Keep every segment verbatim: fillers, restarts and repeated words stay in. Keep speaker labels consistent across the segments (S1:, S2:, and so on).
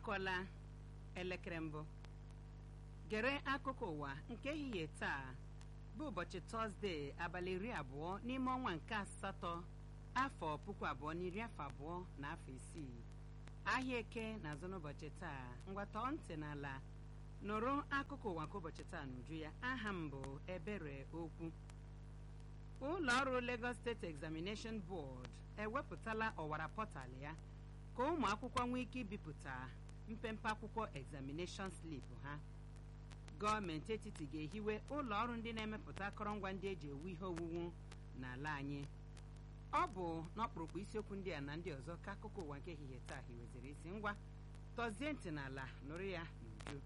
S1: akọla elekere mbụ gere akụkọ ụwa nke ehihie taa bụ ụbọchị Tọzdee abalị iri abụọ n'ime ọnwa nke asatọ afọ puku abụọ na iri afọ abụọ na afọ isii. Ahịa eke na-azụ n'ụbọchị taa, ngwatọ ntị n'ala nụrụ akụkọ ụwa nke ụbọchị taa n'uju ya. Aha m bụ Ebere Okwu. Ụlọ ọrụ Lagos State Examination Board ewepụtala ọwara pọtalụ ya ka ụmụ akwụkwọ nwee ike ibipụta mpempe akwụkwọ examination slip ha. Gọọmenti etiti ga-ehiwe ụlọ ọrụ ndị na-emepụta akọrọngwa ndị eji ewu ihe owuwu n'ala anyị. Ọ bụ n'ọkpụrụkpụ isiokwu ndị a na ndị ọzọ ka akụkọ ụwa nke ehihie taa hiweziri isi. Ngwa tọzie ntị n'ala nụrụ ya n'uju.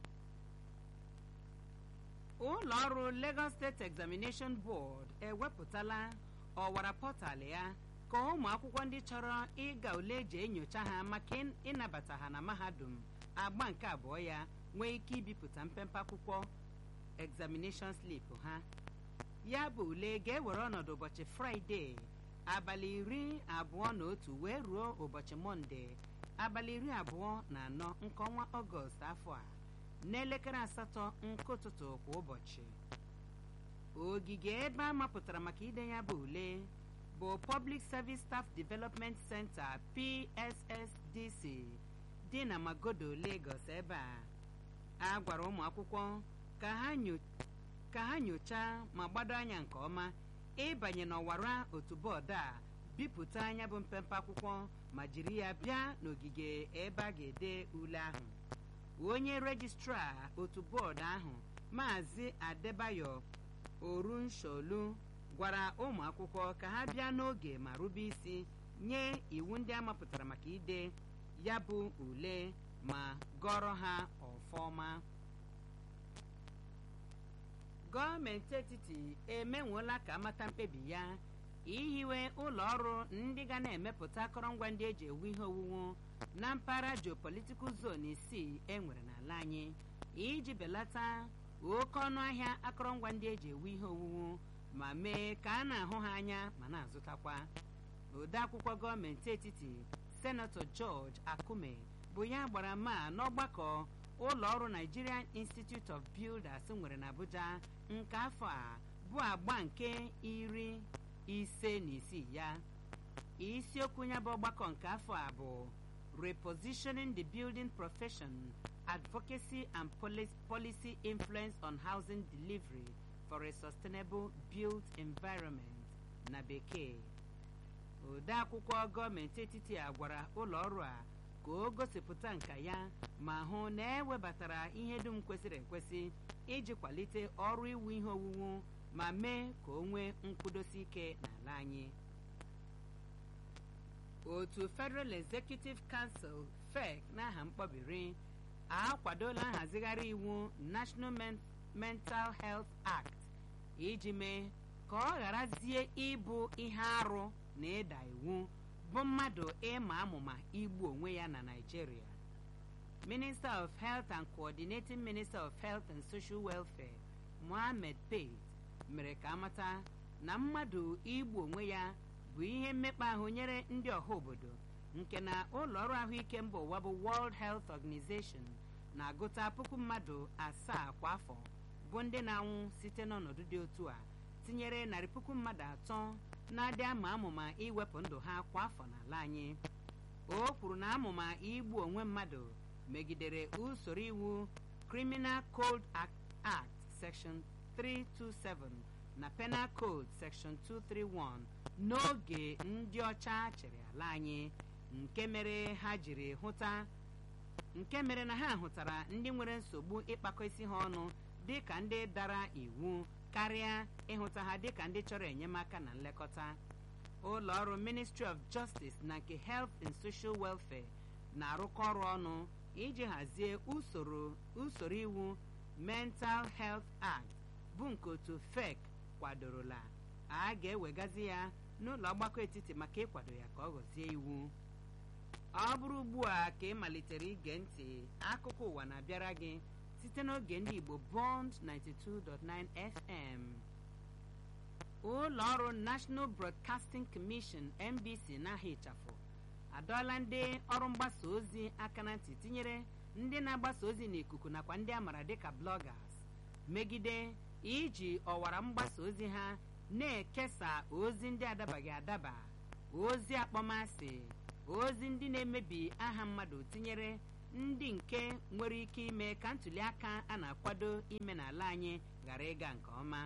S1: Ụlọ ọrụ Lagos State Examination Board ewepụtala ọwara pọtalụ ya ka ụmụ akwụkwọ ndị chọrọ ịga ule eji enyocha ha maka ịnabata ha na mahadum agba nke abụọ ya nwee ike ibipụta mpempe akwụkwọ examination slip ha. Ya bụ ule ga-ewere ọnọdụ ụbọchị Fraịde abalị iri abụọ na otu wee ruo ụbọchị Mọnde abalị iri abụọ na anọ nke ọnwa Ọgọst afọ a n'elekere asatọ nke ụtụtụ kwa ụbọchị. Ogige ebe a mapụtara maka ide ya bụ ule bụ Public Service Staff Development Center P S S D C dị na Magodo, Lagos. Ebe a a gwara ụmụ akwụkwọ ka ha nyochaa ma gbado anya nke ọma ịbanye n'ọwara otu bọọdụ a bipụta anya bụ mpempe akwụkwọ ma jiri ya bịa n'ogige ebe a ga-ede ule ahụ. Onye rejistra otu bọọdụ ahụ Maazị Adebayo Orunsholu gwara ụmụ akwụkwọ ka ha bịa n'oge ma rube isi nye iwu ndị a mapụtara maka ide ya bụ ule ma gọrọ ha ọfọma. Gọọmenti etiti emenwuola ka amata mkpebi ya ihiwe ụlọ ọrụ ndị ga na-emepụta akọrọngwa ndị eji ewu ihe owuwu na mpaghara geopolitical zone isii enwere n'ala anyị iji belata oke ọnụ ahịa akọrọngwa ndị eji ewu ihe owuwu ma mee ka a na-ahụ ha anya ma na-azụtakwa. Odeakwụkwọ gọọmenti etiti Senatọ George Akume bụ ya gbara ma n'ọgbakọ ụlọ ọrụ Nigerian Institute of Builders nwere n'Abuja nke afọ a bụ agba nke iri ise na isii ya. Isiokwu ya bụ ọgbakọ nke afọ a bụ Repositioning the Building Profession, Advocacy and Policy Influence on Housing Delivery for a Sustainable Built Environment na bekee. Odeakwụkwọ gọọmenti etiti a gwara ụlọ ọrụ a ka o gosipụta nka ya ma hụ na ewebatara ihe dum kwesịrị ekwesị iji kwalite ọrụ iwu ihe owuwu ma mee ka o nwee nkwụdosi ike n'ala anyị. Otu Federal Executive Council F E C n'aha mkpọbiri akwadola nhazigharị iwu National Mental Health Act iji mee ka ọ gharazie ịbụ ihe arụ na ịda iwu bụ mmadụ ịma amụma igbu onwe ya na Nigeria. Minister of Health and Coordinating Minister of Health and Social Welfare Mohammed Pate mere ka amata na mmadụ igbu onwe ya bụ ihe mmekpa ahụ nyere ndị ọha obodo nke na ụlọ ọrụ ahụike mba ụwa bụ World Health Organization na-agụta puku mmadụ asaa kwa afọ bụ ndị na-anwụ site n'ọnọdụ dị otu a, tinyere narị puku mmadụ atọ na-adị ama amụma iwepụ ndụ ha kwa afọ n'ala anyị. O kwuru na amụma igbu onwe mmadụ megidere usoro iwu Criminal Code Act Section three twenty-seven na Penal Code Section two thirty-one n'oge ndị ọcha chịrị ala anyị, nke mere ha jiri hụta nke mere na ha hụtara ndị nwere nsogbu ịkpakọ isi ha ọnụ dịka ndị dara iwu karịa ịhụta ha dịka ndị chọrọ enyemaka na nlekọta. Ụlọ ọrụ Ministry of Justice na nke Health and Social Welfare na-arụkọ ọrụ ọnụ iji hazie usoro usoro iwu Mental Health Act bụ nke otu F E C kwadorola. A ga-ewegazi ya n'ụlọ ọgbakọ etiti maka ịkwado ya ka ọ ghọzie iwu. Ọ bụrụ ugbu a ka ị malitere ige ntị, akụkọ ụwa na-abịara gị site n'oge ndị Igbo Bond ninety-two point nine F M. Ụlọ ọrụ National Broadcasting Commission N B C n'aha ịchafụ adọọla ndị ọrụ mgbasa ozi aka na ntị tinyere ndị na-agbasa ozi n'ikuku nakwa ndị a maara dịka bloggers megide iji ọwara mgbasa ozi ha na-ekesa ozi ndị adabaghị adaba, ozi akpọmasị, ozi ndị na-emebi aha mmadụ, tinyere ndị nke nwere ike ime ka ntụliaka a na-akwado ime n'ala anyị ghara ịga nke ọma.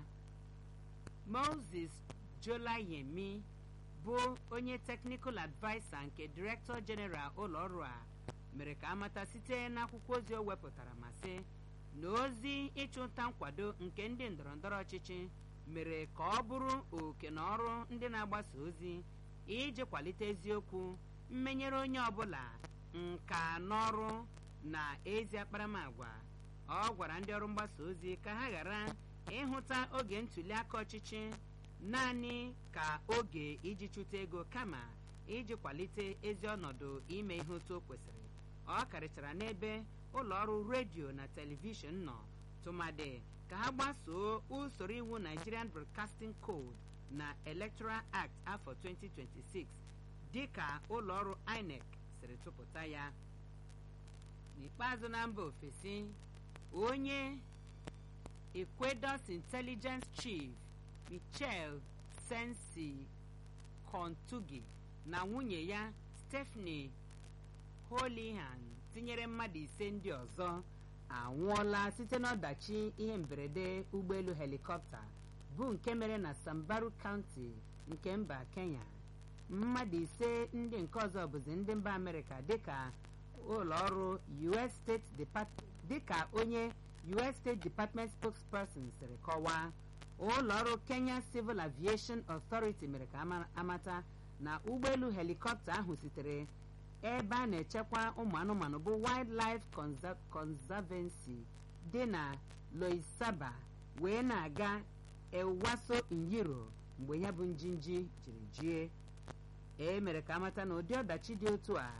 S1: Moses Jolayemi bụ onye technical adviser nke Director General ụlọọrụ a mere ka amata site n'akwụkwọ ozi o wepụtara ma sị na ozi ịchụnta nkwado nke ndị ndọrọndọrọ ọchịchị mere ka ọ bụrụ oke na ọrụ ndị na-agbasa ozi iji kwalite eziokwu, mmenyere onye ọbụla, nka n'ọrụ na ezi akparamagwa. Ọ gwara ndị ọrụ mgbasa ozi ka ha ghara ịhụta oge ntụliaka ọchịchị naanị ka oge iji chụta ego kama iji kwalite ezi ọnọdụ ime ihe otu o kwesịrị. Ọ karịchara n'ebe ụlọọrụ redio na telivishọn nọ tụmadị ka ha gbasoo usoro iwu Nigerian Broadcasting Code na Electoral Act afọ twenty twenty-six dịka ụlọọrụ I N E C siri tụpụta ya. N'ikpeazụ, na mba ofesi, onye Ecuador's Intelligence Chief Michelle Sensi Kontugi na nwunye ya Stephanie Holihan tinyere mmadụ ise ndị ọzọ anwụọla site n'ọdachi ihe mberede ụgbọelu helikọpta bụ nke mere na Sambaru County nke mba Kenya. Mmadụ ise ndị nke ọzọ bụzi ndị mba Amerịka dịka ụlọọrụ U S State Department dịka onye U S State Department spokesperson siri kọwaa. Ụlọọrụ Kenya Civil Aviation Authority mere ka amata na ụgbọelu helikọpta ahụ sitere ebe a na-echekwa ụmụ anụmanụ bụ Wildlife Conservancy dị na Loisaba wee na-aga Ewaso Nyiro mgbe ya bụ njinji jiri jie. E mere ka amata na ụdị ọdachi dị otu a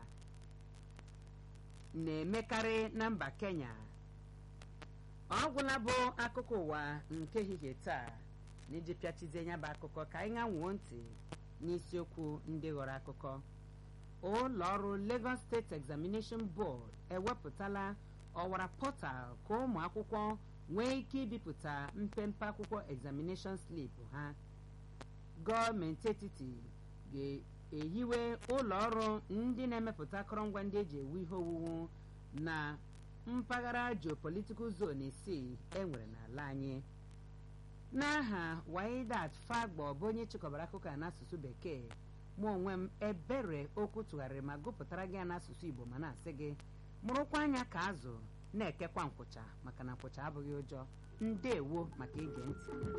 S1: na-emekarị na mba Kenya. Ọ gwụla bụ akụkọ ụwa nke ehihie taa, na iji pịachizie ya bụ akụkọ ka anyị ṅanwuo ntị n'isiokwu ndị ghọrọ akụkọ. Ụlọọrụ Lagos State Examination Board ewepụtala ọwara pọtal ka ụmụ akwụkwọ nwee ike ibipụta mpempe akwụkwọ examination slip ha. Gọọmenti etiti ga-ehiwe ụlọọrụ ndị na-emepụta akụrụngwa ndị eji ewu ihe owuwu na mpaghara geopolitical zone isii enwere n'ala anyị. N'aha Waidat Fagbo bụ onye chịkọbara akụkọ a n'asụsụ Bekee, mụ onwe m Ebere Okwu tụgharịrị ma gụpụtara gị n'asụsụ Igbo ma na-asị gị mụrụkwa anya ka azụ na-ekekwa nkwụcha maka na nkwụcha abụghị ụjọ. Ndeewo maka ige ntị.